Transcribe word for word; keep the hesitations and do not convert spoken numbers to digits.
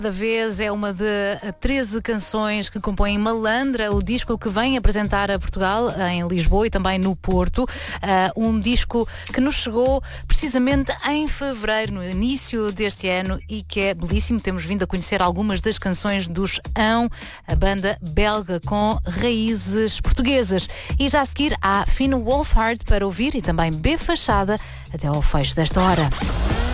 Da vez é uma de treze canções que compõem Malandra, o disco que vem apresentar a Portugal, em Lisboa e também no Porto. Uh, um disco que nos chegou precisamente em fevereiro, no início deste ano, e que é belíssimo. Temos vindo a conhecer algumas das canções dos Ão, a banda belga com raízes portuguesas. E já a seguir há Fino Wolfhard para ouvir e também B Fachada até ao fecho desta hora.